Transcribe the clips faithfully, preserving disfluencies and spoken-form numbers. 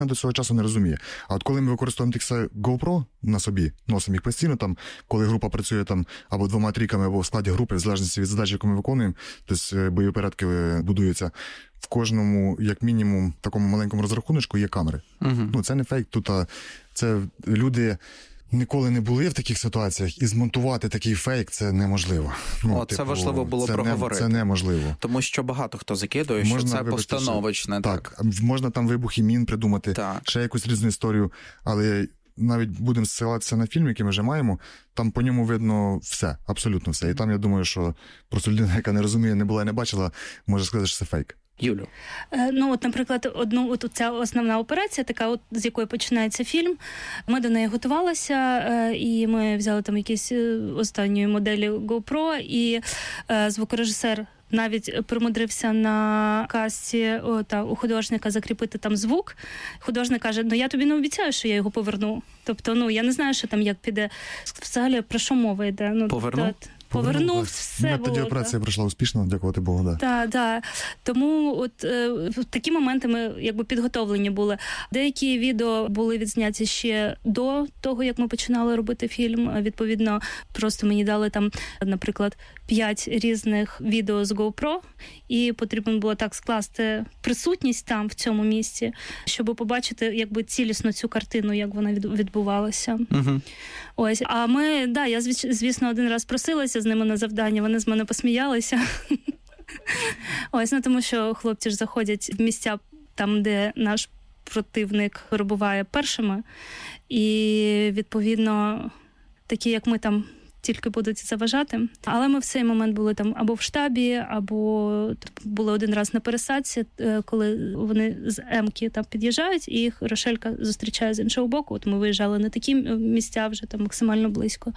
до цього часу не розуміє. А от коли ми використовуємо тих GoPro на собі, носимо їх постійно, там, коли група працює там або двома тріками, або в складі групи, в залежності від задач, яку ми виконуємо, тобто боєпередки будуються, в кожному, як мінімум, такому маленькому розрахуночку є камери. Угу. Ну, це не фейк, тут а, це люди ніколи не були в таких ситуаціях, і змонтувати такий фейк – це неможливо. Ну, О, типу, це важливо було це проговорити. Не, це неможливо. Тому що багато хто закидує, що можна це постановочне. Так. так, можна там вибухи мін придумати, так. ще якусь різну історію, але навіть будемо зсилатися на фільм, який ми вже маємо, там по ньому видно все, абсолютно все. І там, я думаю, що просто людина, яка не розуміє, не була і не бачила, може сказати, що це фейк. Юлю. Ну, от, наприклад, одну от ця основна операція, така, от з якої починається фільм. Ми до неї готувалися, і ми взяли там якісь останні моделі GoPro, і звукорежисер навіть примудрився на касті о, та, у художника закріпити там звук. Художник каже, ну я тобі не обіцяю, що я його поверну. Тобто, ну, я не знаю, що там як піде. Взагалі, про що мова йде? Ну, поверну? Та, Повернув, все було. Тоді операція та. пройшла успішно, дякувати Богу, да. Так, так. Тому от е, в такі моменти ми якби підготовлені були. Деякі відео були відзняті ще до того, як ми починали робити фільм. Відповідно, просто мені дали там, наприклад, п'ять різних відео з GoPro, і потрібно було так скласти присутність там, в цьому місці, щоб побачити якби цілісно цю картину, як вона відбувалася. Угу. Ось. А ми, да, я, звісно, один раз просилася з ними на завдання, вони з мене посміялися. Ось, ну тому що хлопці ж заходять в місця там, де наш противник перебуває першими, і, відповідно, такі, як ми там, тільки будуть заважати. Але ми в цей момент були там або в штабі, або були один раз на пересадці, коли вони з Емки там під'їжджають, і їх Рошелька зустрічає з іншого боку. От ми виїжджали на такі місця вже там максимально близько.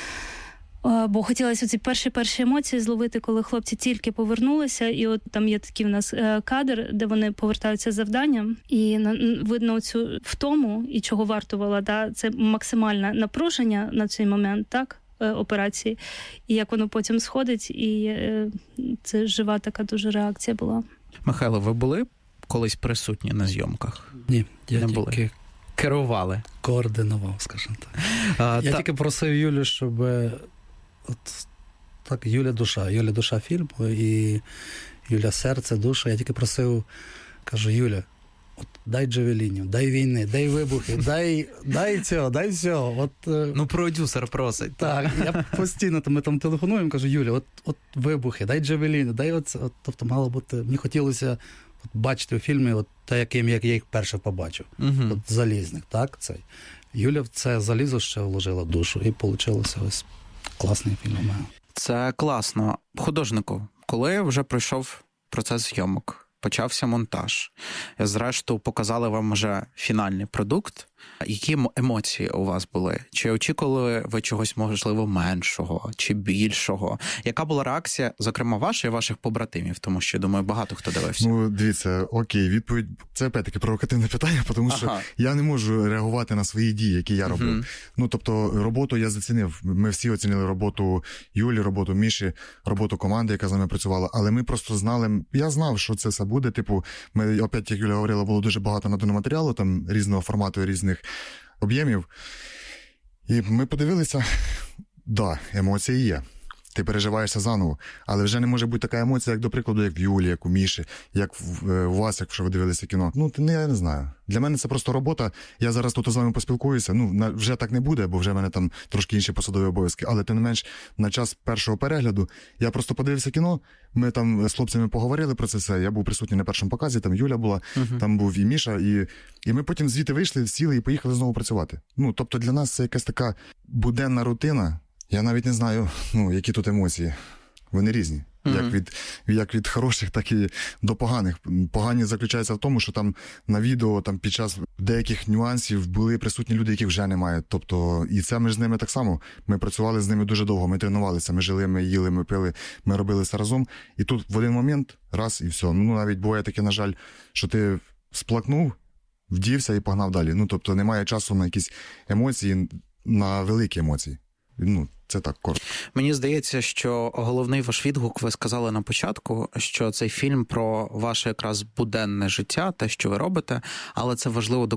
Бо хотілося ці перші-перші емоції зловити, коли хлопці тільки повернулися, і от там є такий в нас кадр, де вони повертаються з завданням, і видно цю втому, і чого вартувало, да, це максимальне напруження на цей момент, так, операції, і як воно потім сходить, і це жива така дуже реакція була. Михайло, ви були колись присутні на зйомках? Ні, я не тільки були. Керували? Координував, скажімо так. А, я та... тільки просив Юлю, щоб от так, Юля душа, Юля душа фільму, і Юля серце, душа. Я тільки просив, кажу, Юля, от дай джавелінів, дай війни, дай вибухи, дай, дай цього, дай всього. От, ну, продюсер просить. Так, я постійно ми там телефонуємо, кажу, Юля, от, от вибухи, дай джавеліни, дай оце. От, тобто мало бути, мені хотілося от, бачити у фільмі от те, яким як я їх перше побачив. Угу. От залізних, так, цей. Юля в це залізо ще вложила душу, і вийшло ось класний фільм у мене. Це класно. Художнику, коли вже пройшов процес зйомок, почався монтаж, зрештою показали вам вже фінальний продукт, які емоції у вас були? Чи очікували ви чогось, можливо, меншого, чи більшого? Яка була реакція, зокрема, ваша і ваших побратимів? Тому що, думаю, багато хто дивився. Ну, дивіться, окей, відповідь. Це, опять-таки, провокативне питання, тому що ага. я не можу реагувати на свої дії, які я роблю. Угу. Ну, тобто, роботу я зацінив. Ми всі оцінили роботу Юлі, роботу Міші, роботу команди, яка з нами працювала. Але ми просто знали, я знав, що це все буде. Типу, ми, опять, як Юля говорила, було дуже багато наданого матеріалу, там, різного формату, різних об'ємів. І ми подивилися, да, емоції є. Ти переживаєшся заново. Але вже не може бути така емоція, як, до прикладу, як в Юлі, як у Міші, як в, у вас, якщо ви дивилися кіно. Ну, не, я не знаю. Для мене це просто робота. Я зараз тут з вами поспілкуюся. Ну, на, вже так не буде, бо вже в мене там трошки інші посадові обов'язки. Але, тим не менш, на час першого перегляду я просто подивився кіно, ми там з хлопцями поговорили про це все. Я був присутній на першому показі, там Юля була, uh-huh. там був і Міша. І, і ми потім звідти вийшли, сіли і поїхали знову працювати. Ну, тобто для нас це якась така буденна рутина. Я навіть не знаю, ну, які тут емоції. Вони різні. Mm-hmm. Як від, як від хороших, так і до поганих. Погані заключаються в тому, що там на відео там під час деяких нюансів були присутні люди, яких вже немає. Тобто, і це ми з ними так само. Ми працювали з ними дуже довго, ми тренувалися, ми жили, ми їли, ми пили, ми робили все разом. І тут в один момент, раз і все. Ну, навіть буває таке, на жаль, що ти сплакнув, вдівся і погнав далі. Ну, тобто, немає часу на якісь емоції, на великі емоції. Ну, це так коротко. Мені здається, що головний ваш відгук, ви сказали на початку, що цей фільм про ваше якраз буденне життя, те, що ви робите, але це важливо